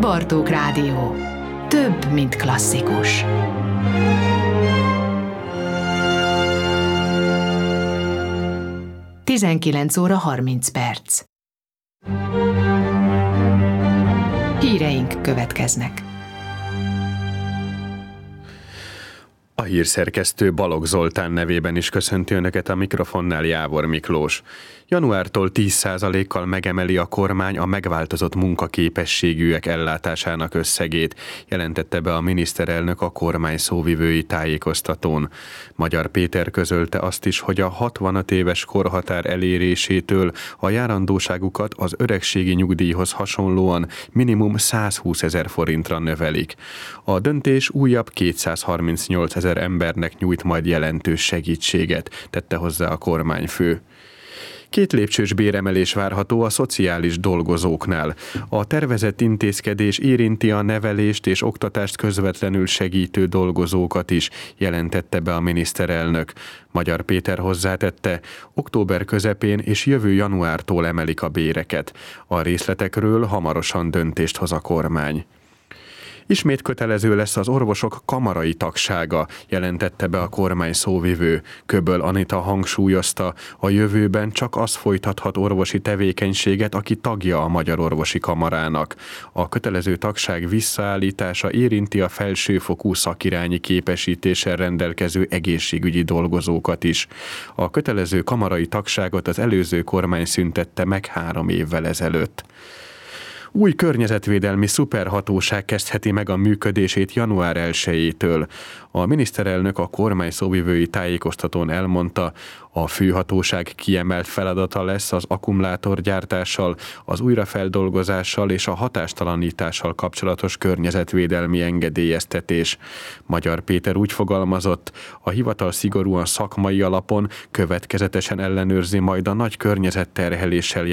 Csavartók Rádió. Több, mint klasszikus. Tizenkilenc óra 30 perc. Híreink következnek. A hírszerkesztő Balogh Zoltán nevében is köszönti Önöket, a mikrofonnál Jávor Miklós. Januártól 10%-kal megemeli a kormány a megváltozott munkaképességűek ellátásának összegét, jelentette be a miniszterelnök a kormány szóvivői tájékoztatón. Magyar Péter közölte azt is, hogy a 65 éves korhatár elérésétől a járandóságukat az öregségi nyugdíjhoz hasonlóan minimum 120 000 forintra növelik. A döntés újabb 238 000 embernek nyújt majd jelentős segítséget, tette hozzá a kormányfő. 2 lépcsős béremelés várható a szociális dolgozóknál. A tervezett intézkedés érinti a nevelést és oktatást közvetlenül segítő dolgozókat is, jelentette be a miniszterelnök. Magyar Péter hozzátette, október közepén és jövő januártól emelik a béreket. A részletekről hamarosan döntést hoz a kormány. Ismét kötelező lesz az orvosok kamarai tagsága, jelentette be a kormány szóvivő. Köböl Anita hangsúlyozta, a jövőben csak az folytathat orvosi tevékenységet, aki tagja a Magyar Orvosi Kamarának. A kötelező tagság visszaállítása érinti a felsőfokú szakirányi képesítéssel rendelkező egészségügyi dolgozókat is. A kötelező kamarai tagságot az előző kormány szüntette meg 3 évvel ezelőtt. Új környezetvédelmi szuperhatóság kezdheti meg a működését január 1-től. A miniszterelnök a kormány szóvivői tájékoztatón elmondta, a főhatóság kiemelt feladata lesz az akkumulátorgyártással, az újrafeldolgozással és a hatástalanítással kapcsolatos környezetvédelmi engedélyeztetés. Magyar Péter úgy fogalmazott, a hivatal szigorúan szakmai alapon következetesen ellenőrzi majd a nagy környezetterheléssel